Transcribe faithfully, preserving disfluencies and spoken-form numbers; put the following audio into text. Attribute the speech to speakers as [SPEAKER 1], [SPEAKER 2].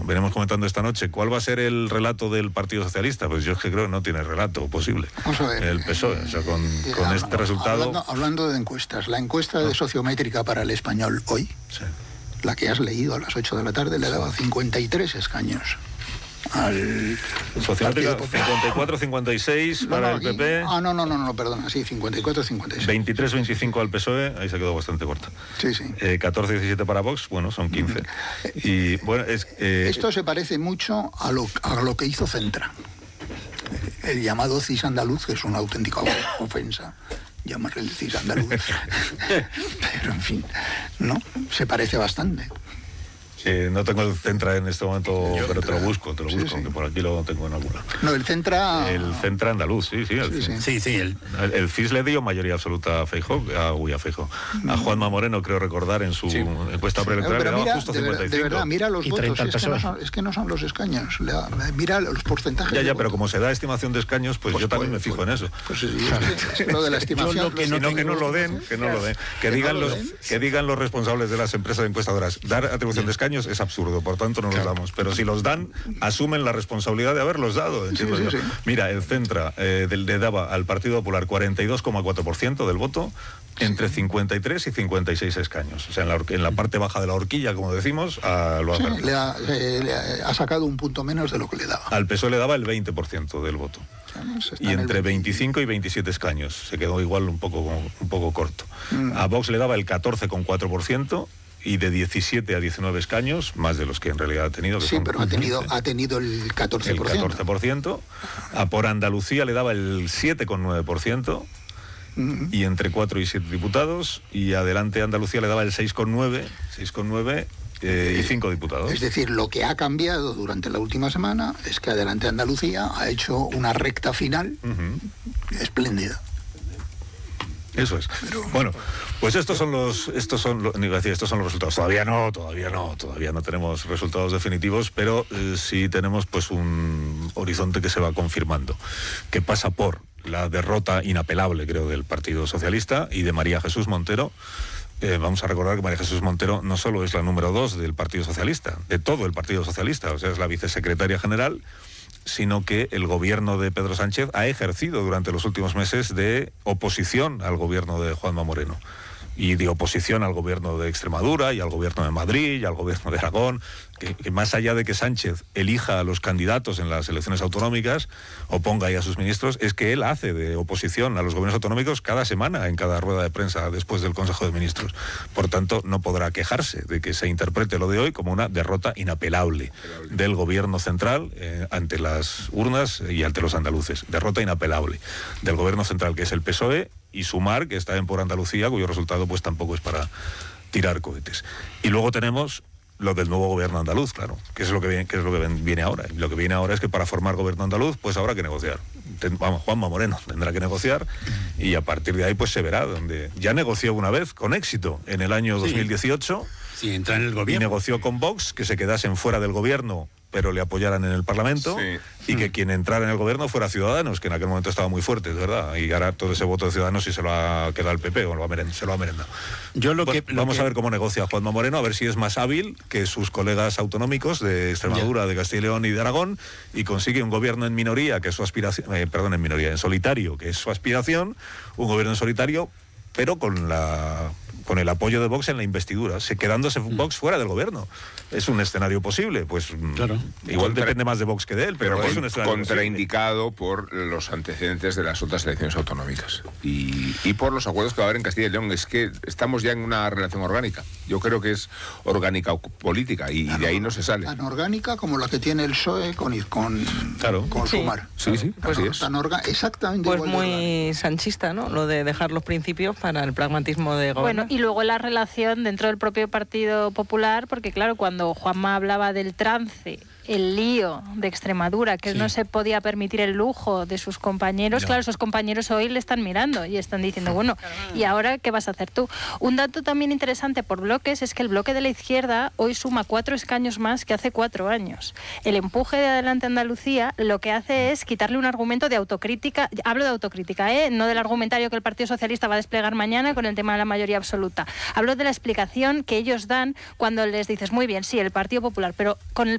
[SPEAKER 1] como venimos comentando esta noche, ¿cuál va a ser el relato del Partido Socialista? Pues yo es que creo que no tiene relato posible.
[SPEAKER 2] Vamos a ver,
[SPEAKER 1] el P S O E, o sea, con,
[SPEAKER 2] eh,
[SPEAKER 1] con
[SPEAKER 2] eh,
[SPEAKER 1] este resultado...
[SPEAKER 2] Hablando, hablando de encuestas, la encuesta de sociométrica para el Español hoy,
[SPEAKER 1] sí.
[SPEAKER 2] la que has leído a las ocho de la tarde, le daba cincuenta y tres escaños al
[SPEAKER 1] Sociométrica, cincuenta y cuatro cincuenta y seis para
[SPEAKER 2] no, no,
[SPEAKER 1] el P P.
[SPEAKER 2] Y, ah, no, no, no, no, perdona, sí, cincuenta y cuatro cincuenta y seis.
[SPEAKER 1] veintitrés veinticinco al P S O E, ahí se quedó bastante corta.
[SPEAKER 2] Sí, sí.
[SPEAKER 1] Eh, catorce diecisiete para Vox, bueno, son quince. Y bueno, es... Eh,
[SPEAKER 2] Esto se parece mucho a lo, a lo que hizo Centra. El llamado C I S andaluz, que es una auténtica ofensa llamarle el C I S andaluz. Pero en fin, ¿no? Se parece bastante.
[SPEAKER 1] Eh, no tengo el Centra en este momento,
[SPEAKER 2] Yo,
[SPEAKER 1] pero te lo busco, te lo
[SPEAKER 2] sí,
[SPEAKER 1] busco,
[SPEAKER 2] sí.
[SPEAKER 1] que por aquí lo tengo en alguna.
[SPEAKER 2] No, el Centra...
[SPEAKER 1] El Centra andaluz, sí, sí. El,
[SPEAKER 2] Sí, sí.
[SPEAKER 3] Sí, sí, el,
[SPEAKER 1] el, el C I S le dio mayoría absoluta a Feijóo, a, uy, a Feijóo, a Juanma Moreno, creo recordar, en su
[SPEAKER 4] Sí.
[SPEAKER 1] encuesta preelectoral,
[SPEAKER 2] Pero
[SPEAKER 1] le daba
[SPEAKER 2] mira,
[SPEAKER 1] justo
[SPEAKER 2] de,
[SPEAKER 1] cincuenta y cinco.
[SPEAKER 2] de verdad, mira los
[SPEAKER 3] Y
[SPEAKER 2] votos,
[SPEAKER 3] treinta al
[SPEAKER 2] es que, no son, es que no son los escaños. Le da- Mira los porcentajes.
[SPEAKER 1] Ya,
[SPEAKER 2] de
[SPEAKER 1] ya, pero
[SPEAKER 2] voto.
[SPEAKER 1] como se da estimación de escaños, pues,
[SPEAKER 2] Pues,
[SPEAKER 1] yo también
[SPEAKER 2] pues,
[SPEAKER 1] me fijo
[SPEAKER 2] pues,
[SPEAKER 1] en eso.
[SPEAKER 2] Pues sí, es que, es que lo de la estimación...
[SPEAKER 3] Yo lo que
[SPEAKER 2] los-
[SPEAKER 3] no
[SPEAKER 1] Sino que
[SPEAKER 3] tengo
[SPEAKER 1] no lo den, que no lo den. Que,
[SPEAKER 2] Que no
[SPEAKER 1] digan
[SPEAKER 2] lo
[SPEAKER 1] los,
[SPEAKER 2] den.
[SPEAKER 1] que digan los responsables de las empresas encuestadoras. Dar atribución de escaños es absurdo, por tanto no los damos. Pero si los dan, asumen la responsabilidad de haberlos dado. entiendo
[SPEAKER 2] Sí, sí,
[SPEAKER 1] yo.
[SPEAKER 2] sí.
[SPEAKER 1] Mira, el Centra eh, del- le daba al Partido Popular cuarenta y dos coma cuatro por ciento del voto, entre cincuenta y tres y cincuenta y seis escaños. O sea, en la, hor- en la parte baja de la horquilla, como decimos, a, lo ha
[SPEAKER 2] Sí,
[SPEAKER 1] ganado.
[SPEAKER 2] le ha, eh, le ha- ha sacado un punto menos de lo que le daba.
[SPEAKER 1] Al P S O E le daba el veinte por ciento del voto.
[SPEAKER 2] O sea, ¿no? Se está
[SPEAKER 1] Y
[SPEAKER 2] en el
[SPEAKER 1] entre
[SPEAKER 2] veinte.
[SPEAKER 1] veinticinco y veintisiete escaños. Se quedó igual un poco, un poco corto.
[SPEAKER 2] Mm.
[SPEAKER 1] A Vox le daba el catorce coma cuatro por ciento y de diecisiete a diecinueve escaños, más de los que en realidad ha tenido. Que
[SPEAKER 2] Sí,
[SPEAKER 1] son
[SPEAKER 2] pero ha tenido,
[SPEAKER 1] quince.
[SPEAKER 2] ha tenido el catorce
[SPEAKER 1] El
[SPEAKER 2] por ciento.
[SPEAKER 1] catorce por ciento. A por Andalucía le daba el siete coma nueve por ciento.
[SPEAKER 2] Mm.
[SPEAKER 1] Y entre cuatro y siete diputados. Y adelante Andalucía le daba el seis coma nueve eh, y cinco diputados.
[SPEAKER 2] Es decir, lo que ha cambiado durante la última semana es que Adelante Andalucía ha hecho una recta final
[SPEAKER 1] Ujú.
[SPEAKER 2] espléndida.
[SPEAKER 1] Eso es. Bueno, pues estos son los, estos son, lo- iba a decir, estos son los resultados. Todavía no, todavía no, todavía no tenemos resultados definitivos, pero eh, sí tenemos pues un horizonte que se va confirmando, que pasa por la derrota inapelable, creo, del Partido Socialista y de María Jesús Montero. Eh, vamos a recordar que María Jesús Montero no solo es la número dos del Partido Socialista, de todo el Partido Socialista, o sea, es la vicesecretaria general, sino que el gobierno de Pedro Sánchez ha ejercido durante los últimos meses de oposición al gobierno de Juanma Moreno y de oposición al gobierno de Extremadura y al gobierno de Madrid y al gobierno de Aragón, que, que más allá de que Sánchez elija a los candidatos en las elecciones autonómicas o ponga ahí a sus ministros, es que él hace de oposición a los gobiernos autonómicos cada semana en cada rueda de prensa después del Consejo de Ministros. Por tanto, no podrá quejarse de que se interprete lo de hoy como una derrota inapelable del gobierno central eh, ante las urnas y ante los andaluces. Derrota inapelable del gobierno central, que es el P S O E, y Sumar, que está en Por Andalucía, cuyo resultado pues tampoco es para tirar cohetes. Y luego tenemos lo del nuevo gobierno andaluz, claro, que es lo que viene, que es lo que viene ahora. Y lo que viene ahora es que para formar gobierno andaluz, pues habrá que negociar. Ten, vamos, Juanma Moreno tendrá que negociar y a partir de ahí pues se verá, donde ya negoció una vez con éxito en el año dos mil dieciocho.
[SPEAKER 3] sí, entra en el
[SPEAKER 1] Y
[SPEAKER 3] gobierno.
[SPEAKER 1] negoció con Vox que se quedasen fuera del gobierno, pero le apoyaran en el Parlamento,
[SPEAKER 4] Sí.
[SPEAKER 1] y que quien entrara en el gobierno fuera Ciudadanos, que en aquel momento estaba muy fuerte, es verdad, y ahora todo ese voto de Ciudadanos sí se lo ha quedado el P P, o lo ha meren- se lo ha merendado.
[SPEAKER 3] Yo lo
[SPEAKER 1] Pues
[SPEAKER 3] que, lo
[SPEAKER 1] vamos
[SPEAKER 3] que-
[SPEAKER 1] a ver cómo negocia Juanma Moreno, a ver si es más hábil que sus colegas autonómicos de Extremadura, de Castilla y León y de Aragón, y consigue un gobierno en minoría, que es su aspiración, eh, perdón, en minoría, en solitario, que es su aspiración, un gobierno en solitario, pero con la con el apoyo de Vox en la investidura, se quedándose Vox fuera del gobierno. Es un escenario posible, pues
[SPEAKER 3] Claro.
[SPEAKER 1] igual
[SPEAKER 4] Contra-
[SPEAKER 1] depende más de Vox que de él, pero,
[SPEAKER 4] pero
[SPEAKER 1] es
[SPEAKER 4] con-
[SPEAKER 1] un escenario posible.
[SPEAKER 4] contraindicado por los antecedentes de las otras elecciones autonómicas y, y por los acuerdos que va a haber en Castilla y León. Es que estamos ya en una relación orgánica. Yo creo que es orgánica o política y, y de ahí no se sale.
[SPEAKER 2] Tan orgánica como la que tiene el P S O E con, con,
[SPEAKER 1] Claro.
[SPEAKER 2] con
[SPEAKER 5] Sí.
[SPEAKER 2] Sumar.
[SPEAKER 4] Sí, sí,
[SPEAKER 2] Tan,
[SPEAKER 4] así es.
[SPEAKER 2] tan orga- exactamente
[SPEAKER 5] Pues
[SPEAKER 2] igual de orgánica.
[SPEAKER 5] muy sanchista, ¿no? Lo de dejar los principios para el pragmatismo de gobernar.
[SPEAKER 6] Bueno, y luego la relación dentro del propio Partido Popular, porque claro, cuando Juanma hablaba del trance, el lío de Extremadura, que
[SPEAKER 3] Sí.
[SPEAKER 6] no se podía permitir el lujo de sus compañeros,
[SPEAKER 3] No.
[SPEAKER 6] claro, esos compañeros hoy le están mirando y están diciendo, bueno, ¿y ahora qué vas a hacer tú? Un dato también interesante por bloques es que el bloque de la izquierda hoy suma cuatro escaños más que hace cuatro años. El empuje de Adelante Andalucía lo que hace es quitarle un argumento de autocrítica, hablo de autocrítica, ¿eh? No del argumentario que el Partido Socialista va a desplegar mañana con el tema de la mayoría absoluta. Hablo de la explicación que ellos dan cuando les dices, muy bien, sí, el Partido Popular, pero con el